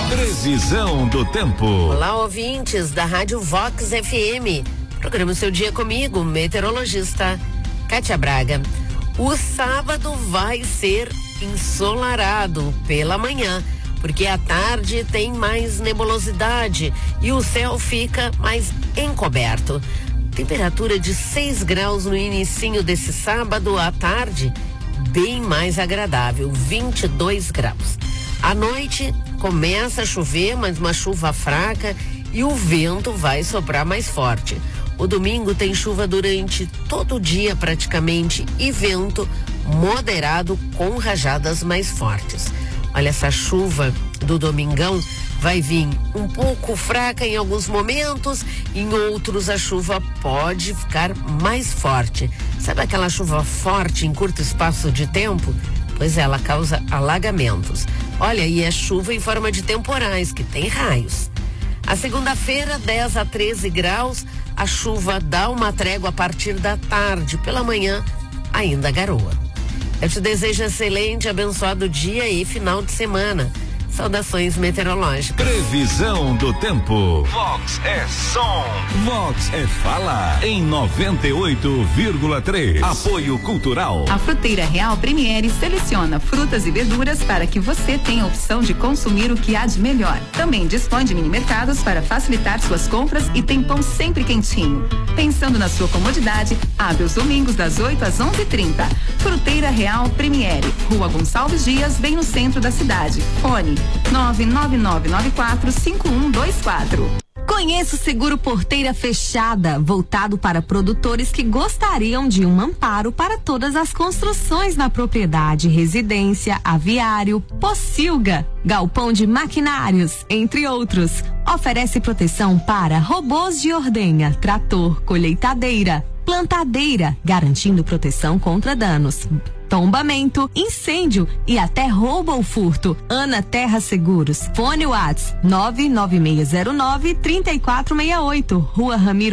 Previsão do tempo. Olá, ouvintes da Rádio Vox FM. Programa o seu dia comigo, meteorologista Kátia Braga. O sábado vai ser ensolarado pela manhã, porque à tarde tem mais nebulosidade e o céu fica mais encoberto. Temperatura de 6 graus no inicinho desse sábado à tarde, bem mais agradável, 22 graus. À noite começa a chover, mas uma chuva fraca e o vento vai soprar mais forte. O domingo tem chuva durante todo o dia praticamente e vento moderado com rajadas mais fortes. Olha, essa chuva do domingão vai vir um pouco fraca em alguns momentos, em outros a chuva pode ficar mais forte. Sabe aquela chuva forte em curto espaço de tempo? Pois é, ela causa alagamentos. Olha, e é chuva em forma de temporais, que tem raios. A segunda-feira, 10 a 13 graus, a chuva dá uma trégua a partir da tarde. Pela manhã, ainda garoa. Eu te desejo excelente, abençoado dia e final de semana. Saudações meteorológicas. Previsão do tempo. Vox é som. Vox é fala. Em 98,3. Apoio Cultural. A Fruteira Real Premiere seleciona frutas e verduras para que você tenha a opção de consumir o que há de melhor. Também dispõe de mini mercados para facilitar suas compras e tem pão sempre quentinho. Pensando na sua comodidade, abre os domingos das 8 às 11h30. Fruteira Real Premiere, Rua Gonçalves Dias, bem no centro da cidade. Fone 999945124. Conheça o seguro Porteira Fechada, voltado para produtores que gostariam de um amparo para todas as construções na propriedade, residência, aviário, pocilga, galpão de maquinários, entre outros. Oferece proteção para robôs de ordenha, trator, colheitadeira, plantadeira, garantindo proteção contra danos, tombamento, incêndio e até roubo ou furto. Ana Terra Seguros. Fone Whats 99609-3468. Rua Ramiro